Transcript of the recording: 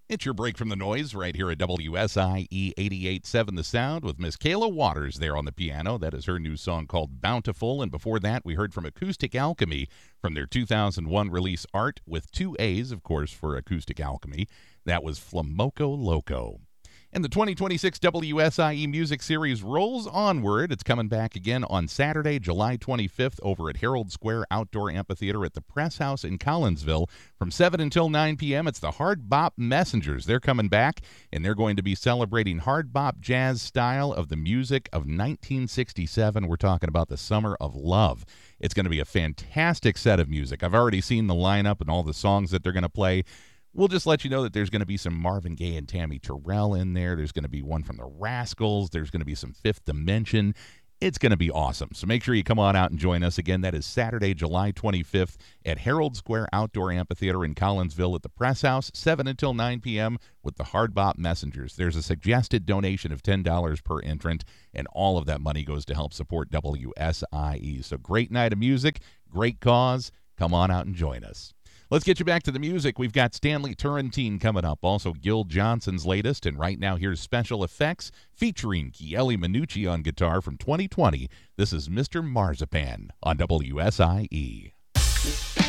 It's your break from the noise right here at WSIE 88.7 The Sound with Miss Kayla Waters there on the piano. That is her new song called Bountiful. And before that, we heard from Acoustic Alchemy from their 2001 release Art with two A's, of course, for Acoustic Alchemy. That was Flamoco Loco. And the 2026 WSIE Music Series rolls onward. It's coming back again on Saturday, July 25th over at Herald Square Outdoor Amphitheater at the Press House in Collinsville from 7 until 9 p.m. It's the Hard Bop Messengers. They're coming back, and they're going to be celebrating hard bop jazz style of the music of 1967. We're talking about the Summer of Love. It's going to be a fantastic set of music. I've already seen the lineup and all the songs that they're going to play. We'll just let you know that there's going to be some Marvin Gaye and Tammy Terrell in there. There's going to be one from the Rascals. There's going to be some Fifth Dimension. It's going to be awesome. So make sure you come on out and join us. Again, that is Saturday, July 25th at Herald Square Outdoor Amphitheater in Collinsville at the Press House, 7 until 9 p.m. with the Hard Bop Messengers. There's a suggested donation of $10 per entrant, and all of that money goes to help support WSIE. So great night of music, great cause. Come on out and join us. Let's get you back to the music. We've got Stanley Turrentine coming up, also Gil Johnson's latest, and right now here's Special Effects featuring Chieli Minucci on guitar from 2020. This is Mr. Marzipan on WSIE.